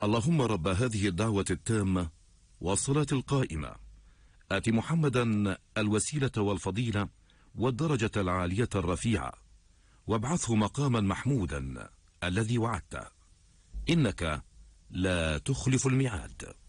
اللهم رب هذه الدعوة التامة والصلاة القائمة آت محمدا الوسيلة والفضيلة والدرجة العالية الرفيعة وابعثه مقاما محمودا الذي وعدته إنك لا تخلف الميعاد.